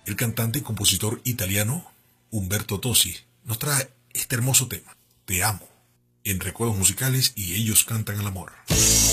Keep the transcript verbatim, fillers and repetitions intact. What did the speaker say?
El cantante y compositor italiano Umberto Tozzi nos trae este hermoso tema, Te amo, en Recuerdos Musicales y Ellos Cantan al Amor.